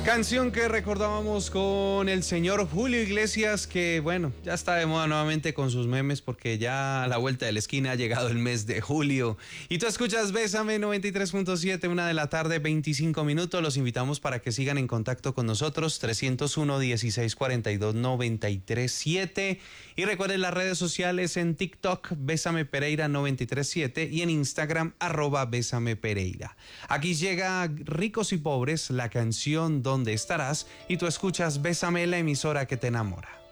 Canción que recordábamos con el señor Julio Iglesias, que bueno, ya está de moda nuevamente con sus memes porque ya a la vuelta de la esquina ha llegado el mes de julio. Y tú escuchas Bésame 93.7, 1 de la tarde, 25 minutos. Los invitamos para que sigan en contacto con nosotros, 301-1642-937. Y recuerden las redes sociales en TikTok, Bésame Pereira 937 y en Instagram, @Bésame Pereira. Aquí llega Ricos y Pobres, la canción ¿Dónde estarás? Y tú escuchas Bésame, la emisora que te enamora.